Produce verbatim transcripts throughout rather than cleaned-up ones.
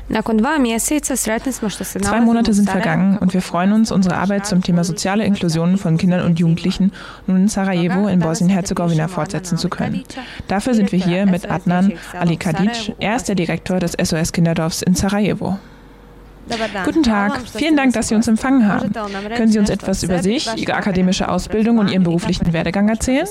Zwei Monate sind vergangen und wir freuen uns, unsere Arbeit zum Thema soziale Inklusion von Kindern und Jugendlichen nun in Sarajevo in Bosnien-Herzegowina fortsetzen zu können. Dafür sind wir hier mit Adnan Ali Kadic. Er ist der Direktor des S O S Kinderdorfs in Sarajevo. Guten Tag, vielen Dank, dass Sie uns empfangen haben. Können Sie uns etwas über sich, Ihre akademische Ausbildung und Ihren beruflichen Werdegang erzählen?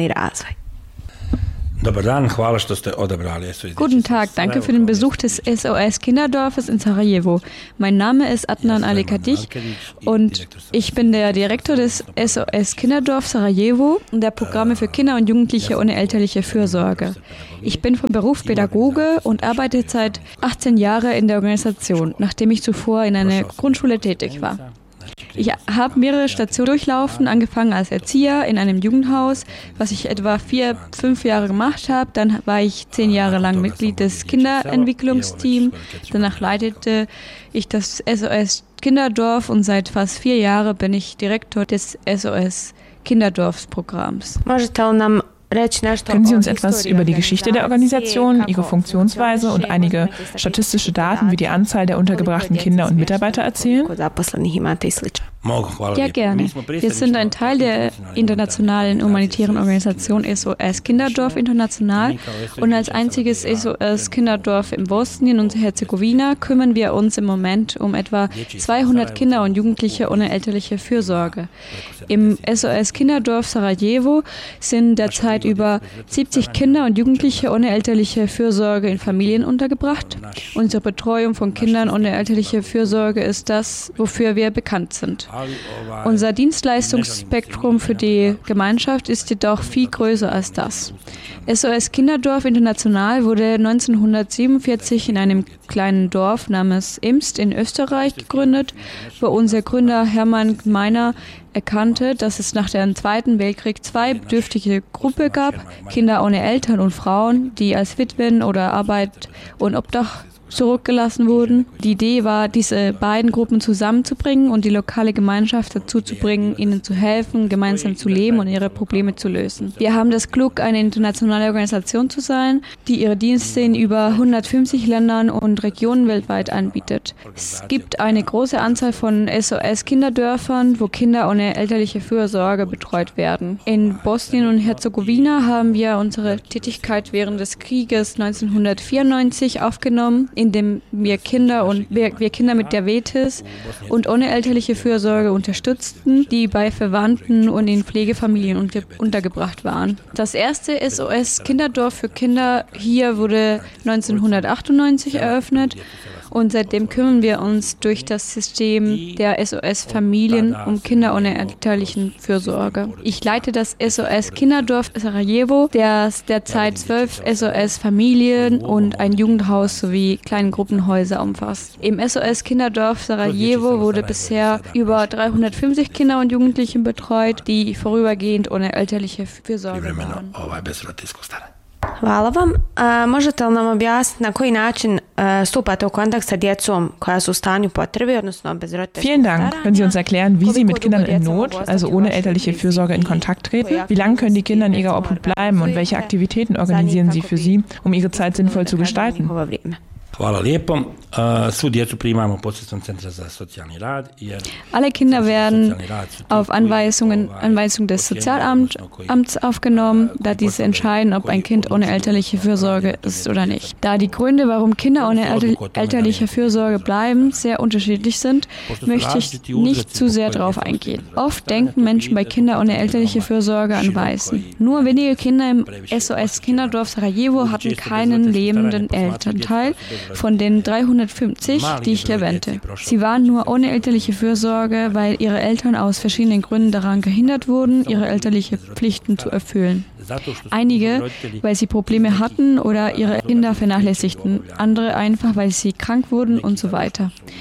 Guten Tag, danke für den Besuch des S O S Kinderdorfes in Sarajevo. Mein Name ist Adnan Ali Kadic und ich bin der Direktor des S O S Kinderdorf Sarajevo und der Programme für Kinder und Jugendliche ohne elterliche Fürsorge. Ich bin von Beruf Pädagoge und arbeite seit achtzehn Jahren in der Organisation, nachdem ich zuvor in einer Grundschule tätig war. Ich habe mehrere Stationen durchlaufen, angefangen als Erzieher in einem Jugendhaus, was ich etwa vier, fünf Jahre gemacht habe. Dann war ich zehn Jahre lang Mitglied des Kinderentwicklungsteams. Danach leitete ich das S O S Kinderdorf und seit fast vier Jahren bin ich Direktor des S O S Kinderdorfsprogramms. Können Sie uns etwas über die Geschichte der Organisation, ihre Funktionsweise und einige statistische Daten wie die Anzahl der untergebrachten Kinder und Mitarbeiter erzählen? Ja, gerne. Wir sind ein Teil der internationalen humanitären Organisation S O S Kinderdorf International und als einziges S O S Kinderdorf in Bosnien und Herzegowina kümmern wir uns im Moment um etwa zweihundert Kinder und Jugendliche ohne elterliche Fürsorge. Im S O S Kinderdorf Sarajevo sind derzeit über siebzig Kinder und Jugendliche ohne elterliche Fürsorge in Familien untergebracht. Unsere Betreuung von Kindern ohne elterliche Fürsorge ist das, wofür wir bekannt sind. Unser Dienstleistungsspektrum für die Gemeinschaft ist jedoch viel größer als das. S O S Kinderdorf International wurde neunzehnhundertsiebenundvierzig in einem kleinen Dorf namens Imst in Österreich gegründet, wo unser Gründer Hermann Gmeiner erkannte, dass es nach dem Zweiten Weltkrieg zwei bedürftige Gruppen gab, Kinder ohne Eltern und Frauen, die als Witwen oder Arbeit und Obdach zurückgelassen wurden. Die Idee war, diese beiden Gruppen zusammenzubringen und die lokale Gemeinschaft dazu zu bringen, ihnen zu helfen, gemeinsam zu leben und ihre Probleme zu lösen. Wir haben das Glück, eine internationale Organisation zu sein, die ihre Dienste in über hundertfünfzig Ländern und Regionen weltweit anbietet. Es gibt eine große Anzahl von S O S Kinderdörfern, wo Kinder ohne elterliche Fürsorge betreut werden. In Bosnien und Herzegowina haben wir unsere Tätigkeit während des Krieges neunzehnhundertvierundneunzig aufgenommen, indem wir Kinder und wir, wir Kinder mit Diabetes und ohne elterliche Fürsorge unterstützten, die bei Verwandten und in Pflegefamilien unter, untergebracht waren. Das erste S O S Kinderdorf für Kinder hier wurde neunzehnhundertachtundneunzig eröffnet und seitdem kümmern wir uns durch das System der S O S Familien um Kinder ohne elterlichen Fürsorge. Ich leite das S O S Kinderdorf Sarajevo, das derzeit zwölf S O S Familien und ein Jugendhaus sowie kleine Gruppenhäuser umfasst. Im S O S Kinderdorf Sarajevo wurde bisher über dreihundertfünfzig Kinder und Jugendliche betreut, die vorübergehend ohne elterliche Fürsorge waren. Hvala vam. Možete li nam objasniti na koji način stupate u kontakt sa djecom koja su u stanju potrebe, odnosno bez roditeljskog Vielen Dank. Können Sie uns erklären, wie Sie mit Kindern in Not, also ohne elterliche Fürsorge, in Kontakt treten? Wie lange können die Kinder in ihrer Obhut bleiben und welche Aktivitäten organisieren Sie für sie, um ihre Zeit sinnvoll zu gestalten? Alle Kinder werden auf Anweisungen, Anweisung des Sozialamts aufgenommen, da diese entscheiden, ob ein Kind ohne elterliche Fürsorge ist oder nicht. Da die Gründe, warum Kinder ohne elterliche Fürsorge bleiben, sehr unterschiedlich sind, möchte ich nicht zu sehr darauf eingehen. Oft denken Menschen bei Kindern ohne elterliche Fürsorge an Waisen. Nur wenige Kinder im S O S Kinderdorf Sarajevo hatten keinen lebenden Elternteil von den dreihundertfünfzig, die ich erwähnte. Sie waren nur ohne elterliche Fürsorge, weil ihre Eltern aus verschiedenen Gründen daran gehindert wurden, ihre elterlichen Pflichten zu erfüllen. Einige, weil sie Probleme hatten oder ihre Kinder vernachlässigten, andere einfach, weil sie krank wurden und so weiter.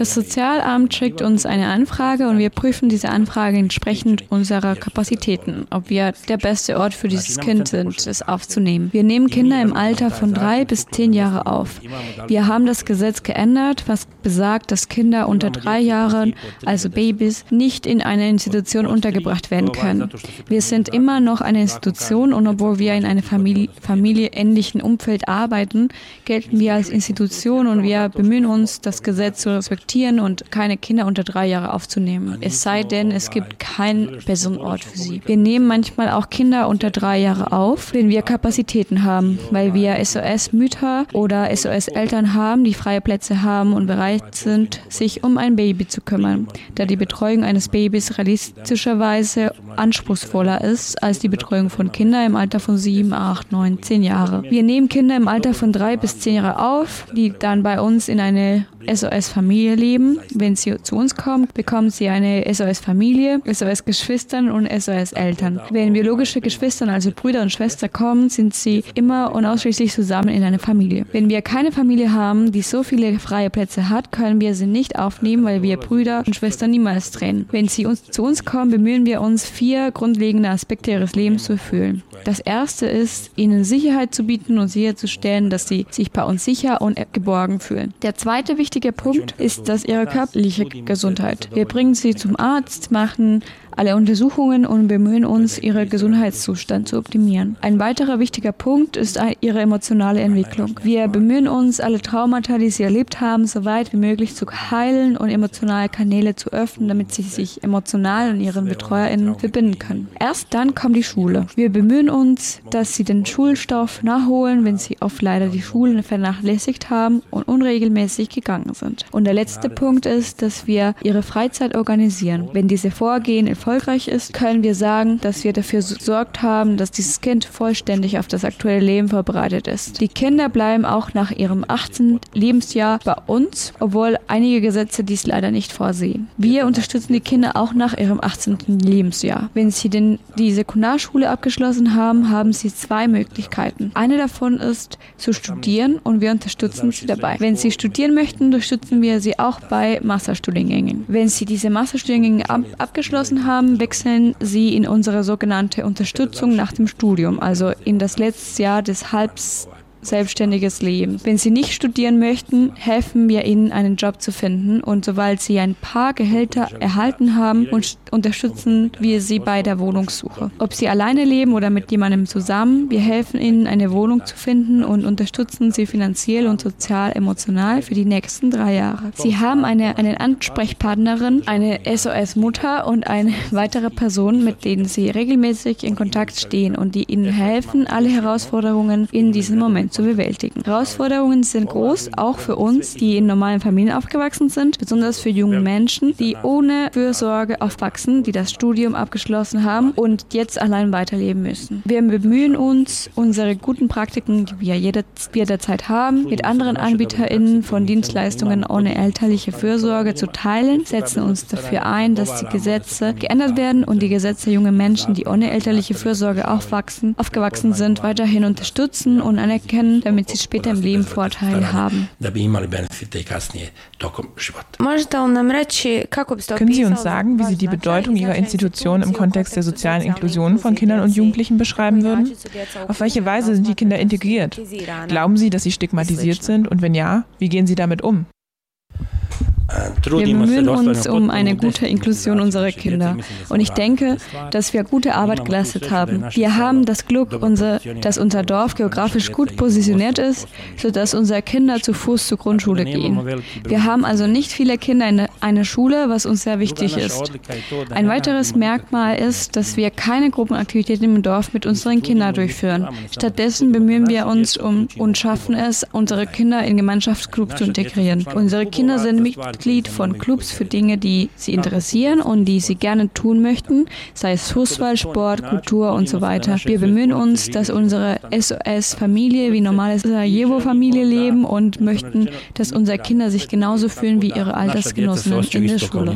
Das Sozialamt schickt uns eine Anfrage und wir prüfen diese Anfrage entsprechend unserer Kapazitäten, ob wir der beste Ort für dieses Kind sind, es aufzunehmen. Wir nehmen Kinder im Alter von drei bis zehn Jahre auf. Wir haben das Gesetz geändert, was besagt, dass Kinder unter drei Jahren, also Babys, nicht in einer Institution untergebracht werden können. Wir sind immer noch eine Institution und obwohl wir in einem Familie, familieähnlichen Umfeld arbeiten, gelten wir als Institution und wir bemühen uns, das Gesetz zu respektieren und keine Kinder unter drei Jahre aufzunehmen. Es sei denn, es gibt keinen besseren Ort für sie. Wir nehmen manchmal auch Kinder unter drei Jahre auf, wenn wir Kapazitäten haben, weil wir S O S-Mütter oder S O S-Eltern haben, die freie Plätze haben und bereit sind, sich um ein Baby zu kümmern, da die Betreuung eines Babys realistischerweise anspruchsvoller ist als die Betreuung von Kindern im Alter von sieben, acht, neun, zehn Jahre. Wir nehmen Kinder im Alter von drei bis zehn Jahre auf, die dann bei uns in eine S O S-Familie leben. Wenn sie zu uns kommen, bekommen sie eine S O S-Familie, S O S-Geschwistern und S O S-Eltern. Wenn biologische Geschwister, also Brüder und Schwestern kommen, sind sie immer und ausschließlich zusammen in einer Familie. Wenn wir keine Familie haben, die so viele freie Plätze hat, können wir sie nicht aufnehmen, weil wir Brüder und Schwestern niemals trennen. Wenn sie uns, zu uns kommen, bemühen wir uns, vier grundlegende Aspekte ihres Lebens zu erfüllen. Das erste ist, ihnen Sicherheit zu bieten und sicherzustellen, dass sie sich bei uns sicher und geborgen fühlen. Der zweite wichtige Punkt ist, dass ihre körperliche Gesundheit. Wir bringen sie zum Arzt, machen alle Untersuchungen und bemühen uns, ihren Gesundheitszustand zu optimieren. Ein weiterer wichtiger Punkt ist ihre emotionale Entwicklung. Wir bemühen uns, alle Traumata, die sie erlebt haben, so weit wie möglich zu heilen und emotionale Kanäle zu öffnen, damit sie sich emotional und ihren BetreuerInnen verbinden können. Erst dann kommt die Schule. Wir bemühen uns, dass sie den Schulstoff nachholen, wenn sie oft leider die Schulen vernachlässigt haben und unregelmäßig gegangen sind. Und der letzte Punkt ist, dass wir ihre Freizeit organisieren. Wenn diese Vorgehen erfolgreich ist, können wir sagen, dass wir dafür gesorgt haben, dass dieses Kind vollständig auf das aktuelle Leben vorbereitet ist. Die Kinder bleiben auch nach ihrem achtzehnten Lebensjahr bei uns, obwohl einige Gesetze dies leider nicht vorsehen. Wir unterstützen die Kinder auch nach ihrem achtzehnten Lebensjahr. Wenn sie denn die Sekundarschule abgeschlossen haben, haben sie zwei Möglichkeiten. Eine davon ist, zu studieren und wir unterstützen sie dabei. Wenn sie studieren möchten, unterstützen wir sie auch bei Masterstudiengängen. Wenn sie diese Masterstudiengänge ab- abgeschlossen haben, haben, wechseln sie in unsere sogenannte Unterstützung nach dem Studium, also in das letzte Jahr des halbs selbstständiges Leben. Wenn sie nicht studieren möchten, helfen wir ihnen, einen Job zu finden und sobald sie ein paar Gehälter erhalten haben, unterstützen wir sie bei der Wohnungssuche. Ob sie alleine leben oder mit jemandem zusammen, wir helfen ihnen, eine Wohnung zu finden und unterstützen sie finanziell und sozial-emotional für die nächsten drei Jahre. Sie haben eine, eine Ansprechpartnerin, eine S O S-Mutter und eine weitere Person, mit denen sie regelmäßig in Kontakt stehen und die ihnen helfen, alle Herausforderungen in diesem Moment zu bewältigen. Herausforderungen sind groß, auch für uns, die in normalen Familien aufgewachsen sind, besonders für junge Menschen, die ohne Fürsorge aufwachsen, die das Studium abgeschlossen haben und jetzt allein weiterleben müssen. Wir bemühen uns, unsere guten Praktiken, die wir jederzeit haben, mit anderen AnbieterInnen von Dienstleistungen ohne elterliche Fürsorge zu teilen, setzen uns dafür ein, dass die Gesetze geändert werden und die Gesetze junge Menschen, die ohne elterliche Fürsorge aufwachsen, aufgewachsen sind, weiterhin unterstützen und anerkennen, damit sie später im Leben Vorteile haben. Können Sie uns sagen, wie Sie die Bedeutung Ihrer Institution im Kontext der sozialen Inklusion von Kindern und Jugendlichen beschreiben würden? Auf welche Weise sind die Kinder integriert? Glauben Sie, dass sie stigmatisiert sind? Und wenn ja, wie gehen Sie damit um? Wir bemühen uns um eine gute Inklusion unserer Kinder. Und ich denke, dass wir gute Arbeit geleistet haben. Wir haben das Glück, unser, dass unser Dorf geografisch gut positioniert ist, sodass unsere Kinder zu Fuß zur Grundschule gehen. Wir haben also nicht viele Kinder in einer Schule, was uns sehr wichtig ist. Ein weiteres Merkmal ist, dass wir keine Gruppenaktivitäten im Dorf mit unseren Kindern durchführen. Stattdessen bemühen wir uns um und schaffen es, unsere Kinder in Gemeinschaftsclubs zu integrieren. Unsere Kinder sind Mitglied von Clubs für Dinge, die sie interessieren und die sie gerne tun möchten, sei es Fußball, Sport, Kultur und so weiter. Wir bemühen uns, dass unsere S O S-Familie wie normale Sarajevo-Familie leben und möchten, dass unsere Kinder sich genauso fühlen wie ihre Altersgenossinnen in der Schule.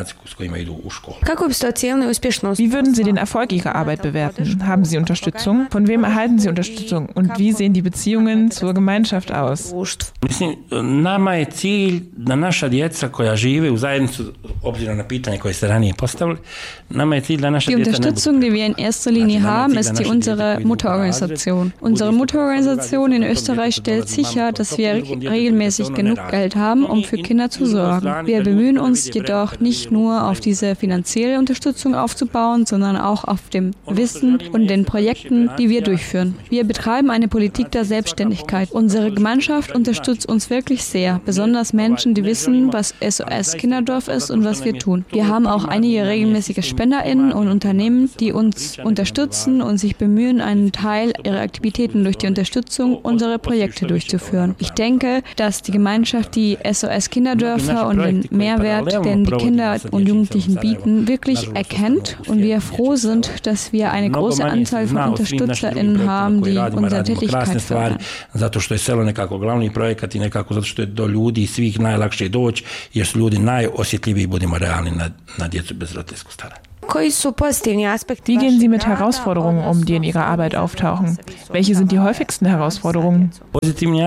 Wie würden Sie den Erfolg Ihrer Arbeit bewerten? Haben Sie Unterstützung? Von wem erhalten Sie Unterstützung? Und wie sehen die Beziehungen zur Gemeinschaft aus? Die Unterstützung, die wir in erster Linie haben, ist die unserer Mutterorganisation. Unsere Mutterorganisation in Österreich stellt sicher, dass wir regelmäßig genug Geld haben, um für Kinder zu sorgen. Wir bemühen uns jedoch nicht nur auf diese finanzielle Unterstützung aufzubauen, sondern auch auf dem Wissen und den Projekten, die wir durchführen. Wir betreiben eine Politik der Selbstständigkeit. Unsere Gemeinschaft unterstützt uns wirklich sehr, besonders Menschen, die wissen, was S O S Kinderdorf ist und was wir tun. Wir haben auch einige regelmäßige SpenderInnen und Unternehmen, die uns unterstützen und sich bemühen, einen Teil ihrer Aktivitäten durch die Unterstützung unserer Projekte durchzuführen. Ich denke, dass die Gemeinschaft die S O S Kinderdörfer und den Mehrwert, den die Kinder und Jugendlichen bieten, wirklich erkennt und wir froh sind, dass wir eine große Anzahl von UnterstützerInnen haben, die unsere Tätigkeit fördern. Zato što je selo nekako glavni projekat i nekako zato što je do ljudi svih najlakše doći, jer su ljudi najosjetljiviji, budimo realni, na, na djecu bez roditeljskog staranja. Wie gehen Sie mit Herausforderungen um, die in Ihrer Arbeit auftauchen? Welche sind die häufigsten Herausforderungen? Die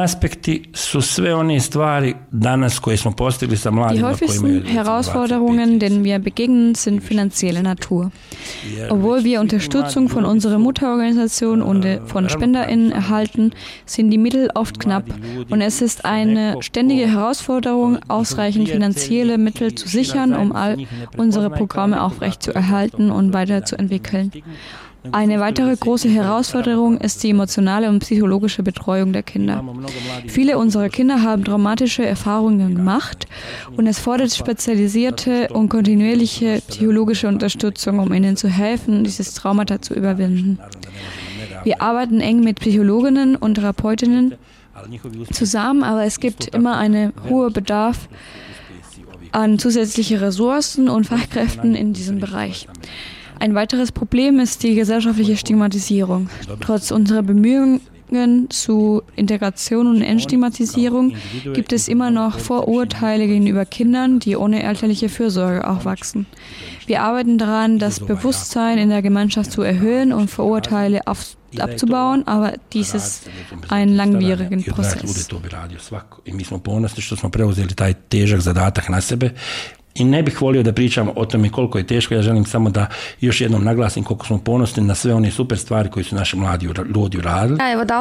häufigsten Herausforderungen, denen wir begegnen, sind finanzielle Natur. Obwohl wir Unterstützung von unserer Mutterorganisation und von SpenderInnen erhalten, sind die Mittel oft knapp und es ist eine ständige Herausforderung, ausreichend finanzielle Mittel zu sichern, um all unsere Programme aufrechtzuerhalten und weiterzuentwickeln. Eine weitere große Herausforderung ist die emotionale und psychologische Betreuung der Kinder. Viele unserer Kinder haben traumatische Erfahrungen gemacht und es fordert spezialisierte und kontinuierliche psychologische Unterstützung, um ihnen zu helfen, dieses Traumata zu überwinden. Wir arbeiten eng mit Psychologinnen und Therapeutinnen zusammen, aber es gibt immer einen hohen Bedarf an zusätzliche Ressourcen und Fachkräften in diesem Bereich. Ein weiteres Problem ist die gesellschaftliche Stigmatisierung. Trotz unserer Bemühungen zu Integration und Entstigmatisierung gibt es immer noch Vorurteile gegenüber Kindern, die ohne elterliche Fürsorge aufwachsen. Wir arbeiten daran, das Bewusstsein in der Gemeinschaft zu erhöhen und Vorurteile auf abzubauen, aber dies ist ein langwieriger Prozess. I ne bih volio da pričam o tome koliko je teško, ja želim samo da još jednom naglasim koliko smo ponosni na sve one super stvari koje su naši mladi ljudi uradili.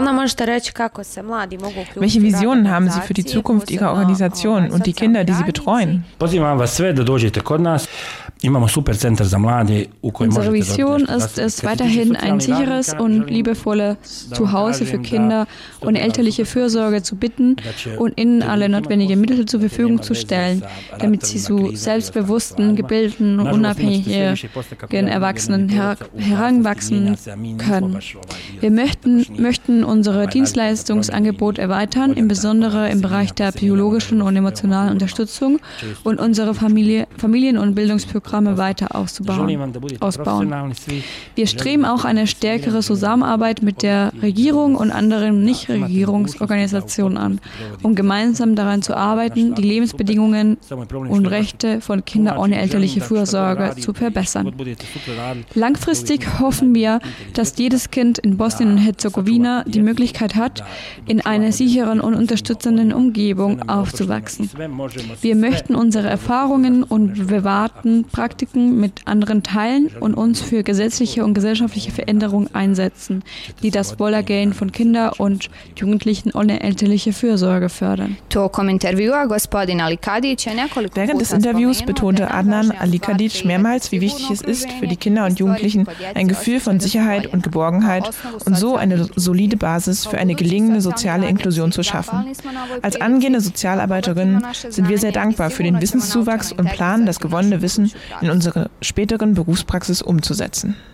Welche Visionen haben Sie für die Zukunft Ihrer Organisation und die Kinder, die Sie betreuen? Pozivam vas sve da dođete kod nas. Imamo super Center za mlade u kojem Unsere Vision ist es, weiterhin ein sicheres und liebevolles Zuhause für Kinder und elterliche Fürsorge zu bieten und ihnen alle notwendigen Mittel zur Verfügung zu stellen, damit sie zu selbstbewussten, gebildeten und unabhängigen Erwachsenen her heranwachsen können. Wir möchten, möchten unsere Dienstleistungsangebot erweitern, insbesondere im Bereich der psychologischen und emotionalen Unterstützung und unsere Familie, Familien- und Bildungsprogramme weiter auszubauen, ausbauen. Wir streben auch eine stärkere Zusammenarbeit mit der Regierung und anderen Nichtregierungsorganisationen an, um gemeinsam daran zu arbeiten, die Lebensbedingungen und Rechte von Kindern ohne elterliche Fürsorge zu verbessern. Langfristig hoffen wir, dass jedes Kind in Bosnien und Herzegowina die Möglichkeit hat, in einer sicheren und unterstützenden Umgebung aufzuwachsen. Wir möchten unsere Erfahrungen und bewährten Praktiken mit anderen teilen und uns für gesetzliche und gesellschaftliche Veränderungen einsetzen, die das Wohlergehen von Kindern und Jugendlichen ohne elterliche Fürsorge fördern. Während des Interviews betonte Adnan Alikadic mehrmals, wie wichtig es ist, für die Kinder und Jugendlichen ein Gefühl von Sicherheit und Geborgenheit und so eine solide Basis für eine gelingende soziale Inklusion zu schaffen. Als angehende Sozialarbeiterinnen sind wir sehr dankbar für den Wissenszuwachs und planen, das gewonnene Wissen in unsere späteren Berufspraxis umzusetzen.